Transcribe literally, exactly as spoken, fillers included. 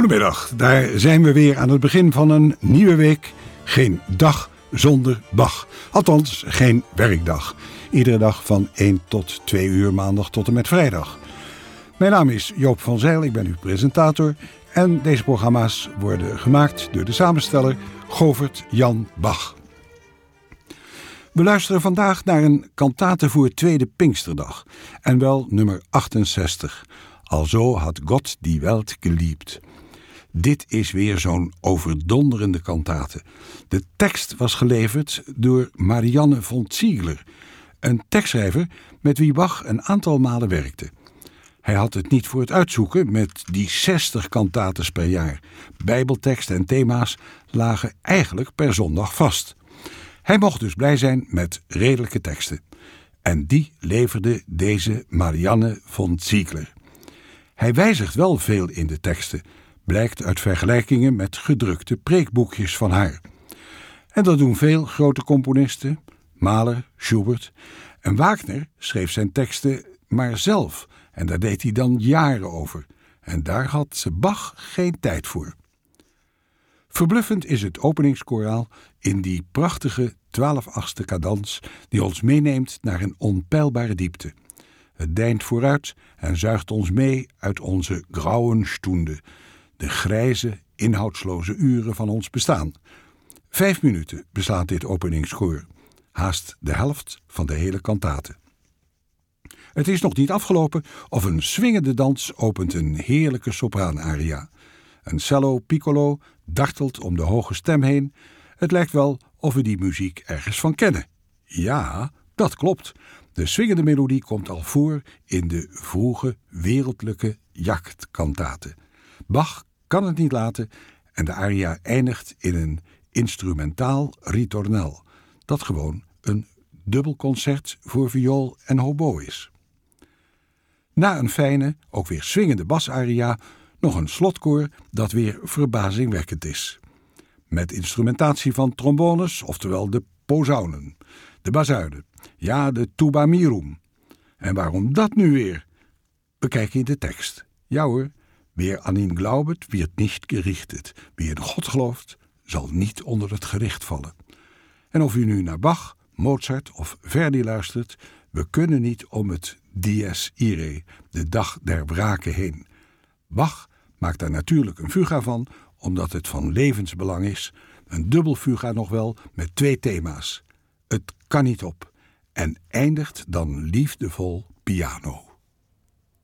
Goedemiddag, daar zijn we weer aan het begin van een nieuwe week. Geen dag zonder Bach. Althans, geen werkdag. Iedere dag van één tot twee uur maandag tot en met vrijdag. Mijn naam is Joop van Zijl, ik ben uw presentator. En deze programma's worden gemaakt door de samensteller Govert Jan Bach. We luisteren vandaag naar een kantate voor tweede Pinksterdag. En wel nummer achtenzestig. Alzo had God die Welt geliebt. Dit is weer zo'n overdonderende kantate. De tekst was geleverd door Marianne von Ziegler, een tekstschrijver met wie Bach een aantal malen werkte. Hij had het niet voor het uitzoeken met die zestig kantates per jaar. Bijbelteksten en thema's lagen eigenlijk per zondag vast. Hij mocht dus blij zijn met redelijke teksten. En die leverde deze Marianne von Ziegler. Hij wijzigt wel veel in de teksten, blijkt uit vergelijkingen met gedrukte preekboekjes van haar. En dat doen veel grote componisten, Mahler, Schubert. En Wagner schreef zijn teksten maar zelf, en daar deed hij dan jaren over. En daar had Bach geen tijd voor. Verbluffend is het openingskoraal in die prachtige twaalf-achtste cadans die ons meeneemt naar een onpeilbare diepte. Het deint vooruit en zuigt ons mee uit onze grauwen Stunde, de grijze, inhoudsloze uren van ons bestaan. Vijf minuten beslaat dit openingskoor, haast de helft van de hele kantate. Het is nog niet afgelopen of een swingende dans opent een heerlijke sopraanaria. Een cello piccolo dartelt om de hoge stem heen. Het lijkt wel of we die muziek ergens van kennen. Ja, dat klopt. De swingende melodie komt al voor in de vroege wereldlijke jachtkantate. Bach kan het niet laten en de aria eindigt in een instrumentaal ritornel, dat gewoon een dubbelconcert voor viool en hobo is. Na een fijne, ook weer swingende basaria, nog een slotkoor dat weer verbazingwekkend is. Met instrumentatie van trombones, oftewel de posaunen, de bazuinen, ja, de tuba mirum. En waarom dat nu weer? Bekijk in de tekst. Ja hoor, wer an ihn glaubet, wird nicht gerichtet. Wie in God gelooft, zal niet onder het gericht vallen. En of u nu naar Bach, Mozart of Verdi luistert, we kunnen niet om het dies irae, de dag der wrake heen. Bach maakt daar natuurlijk een fuga van, omdat het van levensbelang is. Een dubbel fuga nog wel met twee thema's. Het kan niet op en eindigt dan liefdevol piano.